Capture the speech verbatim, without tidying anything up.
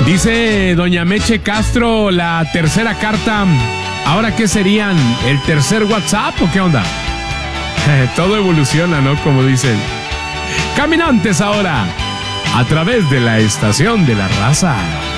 Dice doña Meche Castro, la tercera carta. ¿Ahora qué serían? ¿El tercer WhatsApp o qué onda? Todo evoluciona, ¿no? Como dicen. Caminantes ahora, a través de la estación de la raza.